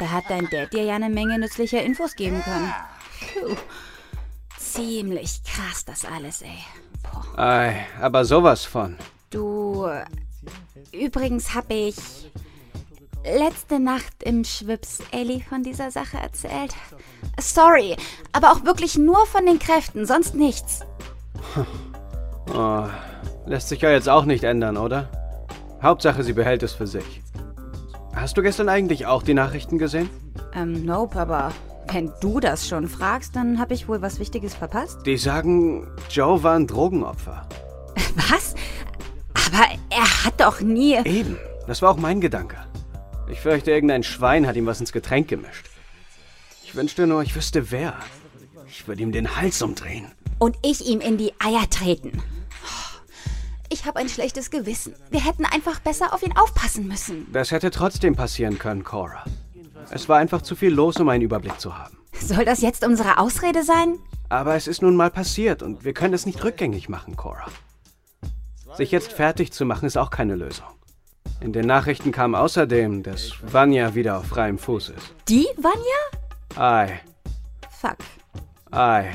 Da hat dein Dad dir ja eine Menge nützlicher Infos geben können. Puh. Ziemlich krass das alles, ey. Boah. Ei, aber sowas von. Du, übrigens habe ich letzte Nacht im Schwips Ellie von dieser Sache erzählt. Sorry, aber auch wirklich nur von den Kräften, sonst nichts. Oh, lässt sich ja jetzt auch nicht ändern, oder? Hauptsache, sie behält es für sich. Hast du gestern eigentlich auch die Nachrichten gesehen? Nope, aber wenn du das schon fragst, dann habe ich wohl was Wichtiges verpasst. Die sagen, Joe war ein Drogenopfer. Was? Aber er hat doch nie... Eben, das war auch mein Gedanke. Ich fürchte, irgendein Schwein hat ihm was ins Getränk gemischt. Ich wünschte nur, ich wüsste wer. Ich würde ihm den Hals umdrehen. Und ich ihm in die Eier treten. Ich habe ein schlechtes Gewissen. Wir hätten einfach besser auf ihn aufpassen müssen. Das hätte trotzdem passieren können, Cora. Es war einfach zu viel los, um einen Überblick zu haben. Soll das jetzt unsere Ausrede sein? Aber es ist nun mal passiert und wir können es nicht rückgängig machen, Cora. Sich jetzt fertig zu machen, ist auch keine Lösung. In den Nachrichten kam außerdem, dass Vanya wieder auf freiem Fuß ist. Die Vanya? Ei. Fuck. Ei.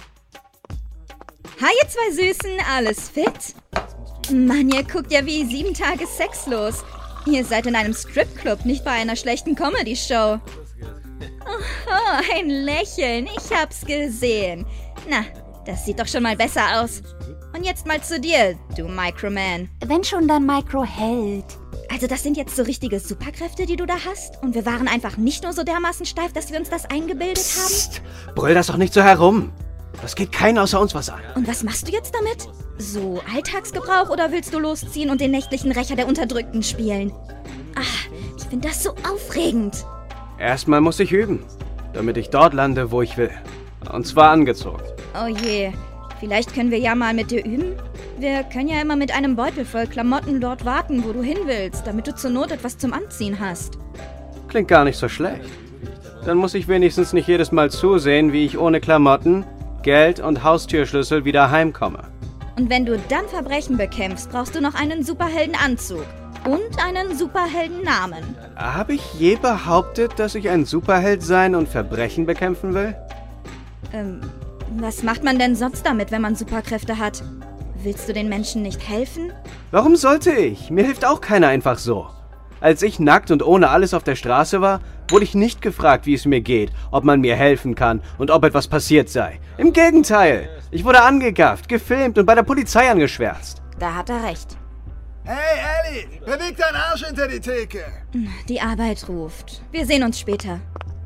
Hi, ihr zwei Süßen, alles fit? Mann, ihr guckt ja wie 7 Tage sexlos. Ihr seid in einem Stripclub, nicht bei einer schlechten Comedy-Show. Oh, ein Lächeln, ich hab's gesehen. Na, das sieht doch schon mal besser aus. Und jetzt mal zu dir, du Microman. Wenn schon, dann Microheld. Also das sind jetzt so richtige Superkräfte, die du da hast? Und wir waren einfach nicht nur so dermaßen steif, dass wir uns das eingebildet haben? Psst, brüll das doch nicht so herum. Das geht keinen außer uns was an. Und was machst du jetzt damit? So Alltagsgebrauch oder willst du losziehen und den nächtlichen Rächer der Unterdrückten spielen? Ach, ich finde das so aufregend. Erstmal muss ich üben, damit ich dort lande, wo ich will. Und zwar angezogen. Oh je, vielleicht können wir ja mal mit dir üben? Wir können ja immer mit einem Beutel voll Klamotten dort warten, wo du hin willst, damit du zur Not etwas zum Anziehen hast. Klingt gar nicht so schlecht. Dann muss ich wenigstens nicht jedes Mal zusehen, wie ich ohne Klamotten, Geld und Haustürschlüssel wieder heimkomme. Und wenn du dann Verbrechen bekämpfst, brauchst du noch einen Superheldenanzug. Und einen Superheldennamen. Habe ich je behauptet, dass ich ein Superheld sein und Verbrechen bekämpfen will? Was macht man denn sonst damit, wenn man Superkräfte hat? Willst du den Menschen nicht helfen? Warum sollte ich? Mir hilft auch keiner einfach so. Als ich nackt und ohne alles auf der Straße war, wurde ich nicht gefragt, wie es mir geht, ob man mir helfen kann und ob etwas passiert sei. Im Gegenteil, ich wurde angegafft, gefilmt und bei der Polizei angeschwärzt. Da hat er recht. Hey, Ellie, beweg deinen Arsch hinter die Theke. Die Arbeit ruft. Wir sehen uns später.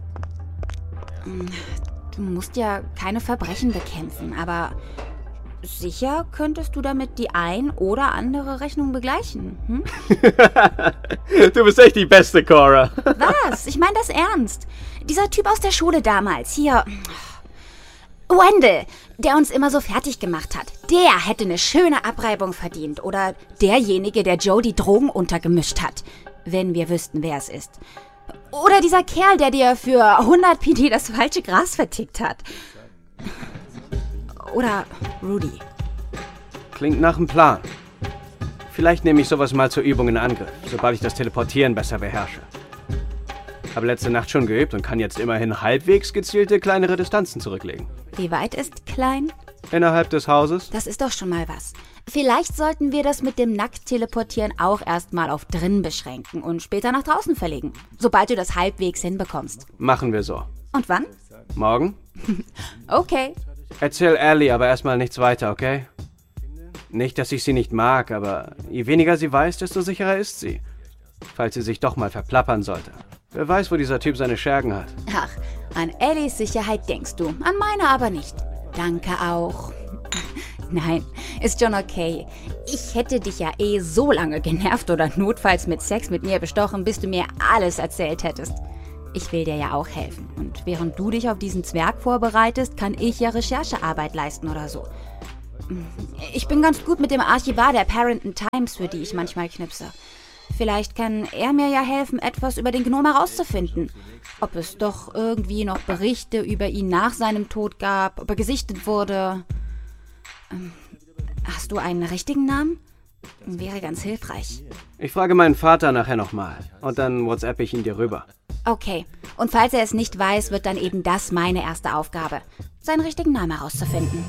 Du musst ja keine Verbrechen bekämpfen, aber sicher könntest du damit die ein oder andere Rechnung begleichen, hm? Du bist echt die Beste, Cora. Was? Ich meine das ernst. Dieser Typ aus der Schule damals, hier... Wendell, der uns immer so fertig gemacht hat. Der hätte eine schöne Abreibung verdient. Oder derjenige, der Joe die Drogen untergemischt hat. Wenn wir wüssten, wer es ist. Oder dieser Kerl, der dir für 100 PD das falsche Gras vertickt hat. Oder Rudy. Klingt nach einem Plan. Vielleicht nehme ich sowas mal zur Übung in Angriff, sobald ich das Teleportieren besser beherrsche. Habe letzte Nacht schon geübt und kann jetzt immerhin halbwegs gezielte kleinere Distanzen zurücklegen. Wie weit ist klein? Innerhalb des Hauses? Das ist doch schon mal was. Vielleicht sollten wir das mit dem Nackt-Teleportieren auch erstmal auf drin beschränken und später nach draußen verlegen. Sobald du das halbwegs hinbekommst. Machen wir so. Und wann? Morgen? Okay. Erzähl Ellie aber erstmal nichts weiter, okay? Nicht, dass ich sie nicht mag, aber je weniger sie weiß, desto sicherer ist sie. Falls sie sich doch mal verplappern sollte. Wer weiß, wo dieser Typ seine Schergen hat. Ach, an Ellies Sicherheit denkst du, an meine aber nicht. Danke auch. Nein, ist schon okay. Ich hätte dich ja eh so lange genervt oder notfalls mit Sex mit mir bestochen, bis du mir alles erzählt hättest. Ich will dir ja auch helfen. Und während du dich auf diesen Zwerg vorbereitest, kann ich ja Recherchearbeit leisten oder so. Ich bin ganz gut mit dem Archivar der Parrington Times, für die ich manchmal knipse. Vielleicht kann er mir ja helfen, etwas über den Gnom herauszufinden. Ob es doch irgendwie noch Berichte über ihn nach seinem Tod gab, ob er gesichtet wurde. Hast du einen richtigen Namen? Wäre ganz hilfreich. Ich frage meinen Vater nachher nochmal und dann WhatsApp ich ihn dir rüber. Okay, und falls er es nicht weiß, wird dann eben das meine erste Aufgabe, seinen richtigen Namen herauszufinden.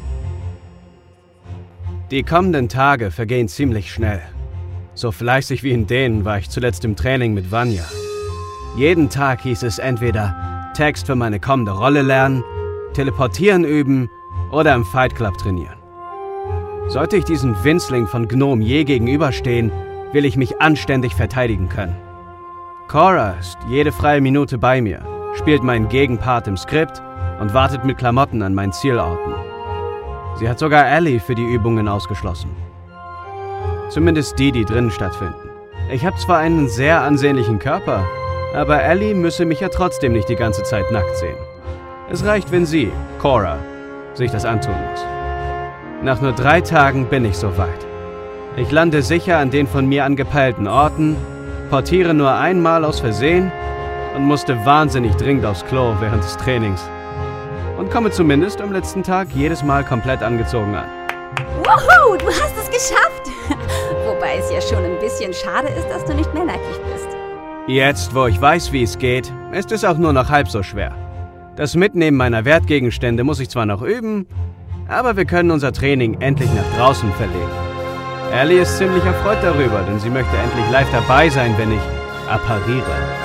Die kommenden Tage vergehen ziemlich schnell. So fleißig wie in denen war ich zuletzt im Training mit Vanya. Jeden Tag hieß es entweder Text für meine kommende Rolle lernen, teleportieren üben oder im Fight Club trainieren. Sollte ich diesen Winzling von Gnome je gegenüberstehen, will ich mich anständig verteidigen können. Cora ist jede freie Minute bei mir, spielt meinen Gegenpart im Skript und wartet mit Klamotten an meinen Zielorten. Sie hat sogar Ellie für die Übungen ausgeschlossen. Zumindest die drinnen stattfinden. Ich habe zwar einen sehr ansehnlichen Körper, aber Ellie müsse mich ja trotzdem nicht die ganze Zeit nackt sehen. Es reicht, wenn sie, Cora, sich das antun muss. Nach nur 3 Tagen bin ich soweit. Ich lande sicher an den von mir angepeilten Orten, portiere nur einmal aus Versehen und musste wahnsinnig dringend aufs Klo während des Trainings. Und komme zumindest am letzten Tag jedes Mal komplett angezogen an. Wuhu, du hast es geschafft! Wobei es ja schon ein bisschen schade ist, dass du nicht mehr nackig bist. Jetzt, wo ich weiß, wie es geht, ist es auch nur noch halb so schwer. Das Mitnehmen meiner Wertgegenstände muss ich zwar noch üben, aber wir können unser Training endlich nach draußen verlegen. Ellie ist ziemlich erfreut darüber, denn sie möchte endlich live dabei sein, wenn ich appariere.